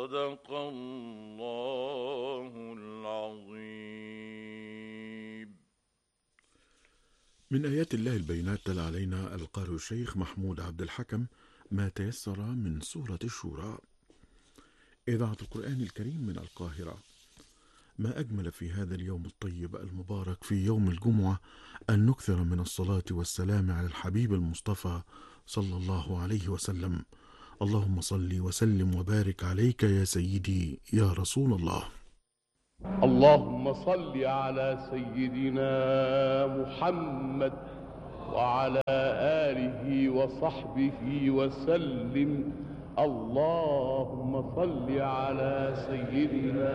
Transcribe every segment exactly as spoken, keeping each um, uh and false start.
صدق الله العظيم. من آيات الله البينات تلا علينا القارئ الشيخ محمود عبد الحكم ما تيسر من سورة الشورى. إذاعة القرآن الكريم من القاهرة. ما أجمل في هذا اليوم الطيب المبارك في يوم الجمعة أن نكثر من الصلاة والسلام على الحبيب المصطفى صلى الله عليه وسلم. اللهم صل وسلم وبارك عليك يا سيدي يا رسول الله. اللهم صل على سيدنا محمد وعلى آله وصحبه وسلم. اللهم صل على سيدنا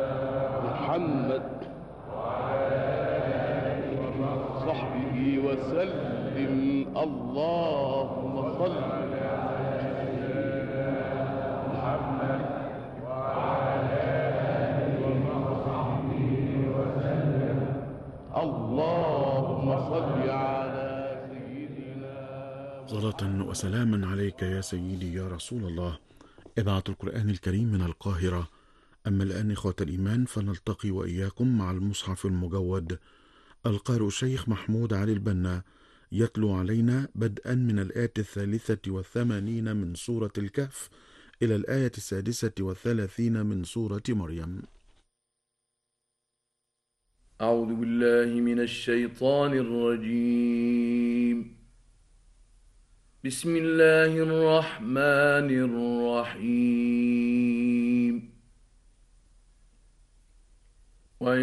محمد وعلى آله وصحبه وسلم. اللهم صل على سيدنا محمد وعلى آله وصحبه وسلم. اللهم صل على صلاة وسلاما عليك يا سيدي يا رسول الله. إذاعة القرآن الكريم من القاهرة. أما الآن إخوة الإيمان فنلتقي وإياكم مع المصحف المجود. القارئ الشيخ محمود علي البنا يتلو علينا بدءا من الآية الثالثة والثمانين من سورة الكهف إلى الآية السادسة والثلاثين من سورة مريم. أعوذ بالله من الشيطان الرجيم. بسم الله الرحمن الرحيم.